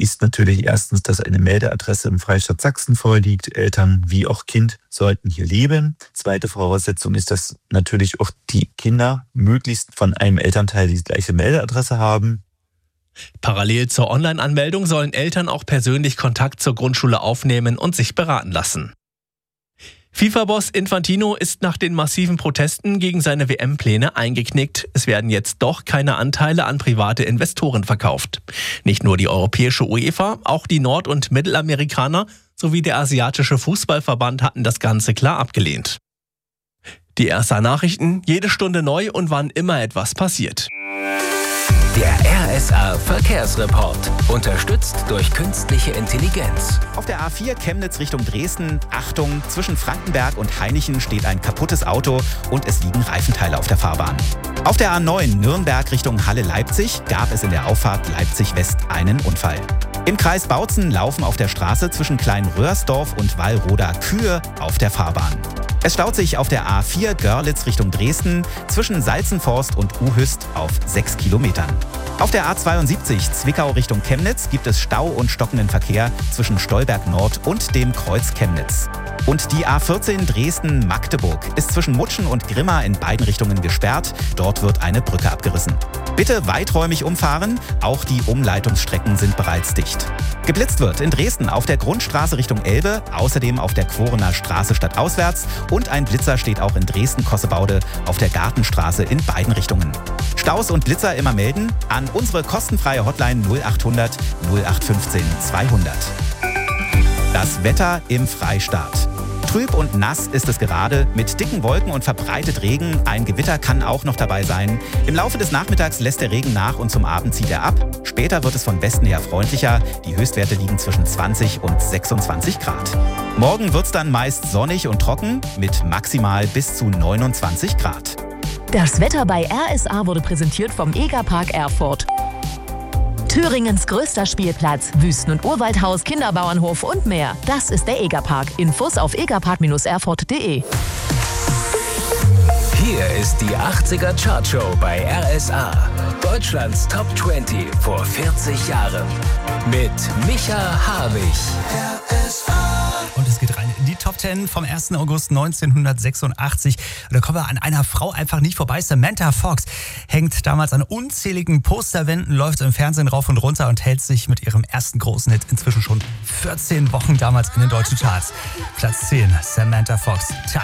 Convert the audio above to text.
ist natürlich erstens, dass eine Meldeadresse im Freistaat Sachsen vorliegt. Eltern wie auch Kind sollten hier leben. Zweite Voraussetzung ist, dass natürlich auch die Kinder möglichst von einem Elternteil die gleiche Meldeadresse haben. Parallel zur Online-Anmeldung sollen Eltern auch persönlich Kontakt zur Grundschule aufnehmen und sich beraten lassen. FIFA-Boss Infantino ist nach den massiven Protesten gegen seine WM-Pläne eingeknickt. Es werden jetzt doch keine Anteile an private Investoren verkauft. Nicht nur die europäische UEFA, auch die Nord- und Mittelamerikaner sowie der asiatische Fußballverband hatten das Ganze klar abgelehnt. Die RSA-Nachrichten, jede Stunde neu und wann immer etwas passiert. Der RSA Verkehrsreport, unterstützt durch künstliche Intelligenz. Auf der A4 Chemnitz Richtung Dresden, Achtung, zwischen Frankenberg und Hainichen steht ein kaputtes Auto und es liegen Reifenteile auf der Fahrbahn. Auf der A9 Nürnberg Richtung Halle-Leipzig gab es in der Auffahrt Leipzig-West einen Unfall. Im Kreis Bautzen laufen auf der Straße zwischen Kleinröhrsdorf und Wallroda Kühe auf der Fahrbahn. Es staut sich auf der A4 Görlitz Richtung Dresden zwischen Salzenforst und Uhüst auf 6 Kilometern. Auf der A72 Zwickau Richtung Chemnitz gibt es Stau und stockenden Verkehr zwischen Stolberg Nord und dem Kreuz Chemnitz. Und die A14 Dresden-Magdeburg ist zwischen Mutschen und Grimma in beiden Richtungen gesperrt. Dort wird eine Brücke abgerissen. Bitte weiträumig umfahren, auch die Umleitungsstrecken sind bereits dicht. Geblitzt wird in Dresden auf der Grundstraße Richtung Elbe, außerdem auf der Quorener Straße stadtauswärts und ein Blitzer steht auch in Dresden-Kossebaude auf der Gartenstraße in beiden Richtungen. Staus und Blitzer immer melden an unsere kostenfreie Hotline 0800 0815 200. Das Wetter im Freistaat. Trüb und nass ist es gerade, mit dicken Wolken und verbreitet Regen. Ein Gewitter kann auch noch dabei sein. Im Laufe des Nachmittags lässt der Regen nach und zum Abend zieht er ab. Später wird es von Westen her freundlicher. Die Höchstwerte liegen zwischen 20 und 26 Grad. Morgen wird es dann meist sonnig und trocken mit maximal bis zu 29 Grad. Das Wetter bei RSA wurde präsentiert vom Egerpark Erfurt. Thüringens größter Spielplatz, Wüsten- und Urwaldhaus, Kinderbauernhof und mehr. Das ist der Egerpark. Infos auf egerpark-erfurt.de. Hier ist die 80er Chartshow bei RSA. Deutschlands Top 20 vor 40 Jahren. Mit Micha Harwig. Und es geht rein in die Top 10 vom 1. August 1986. Und da kommen wir an einer Frau einfach nicht vorbei. Samantha Fox hängt damals an unzähligen Posterwänden, läuft im Fernsehen rauf und runter und hält sich mit ihrem ersten großen Hit inzwischen schon 14 Wochen damals in den deutschen Charts. Platz 10, Samantha Fox.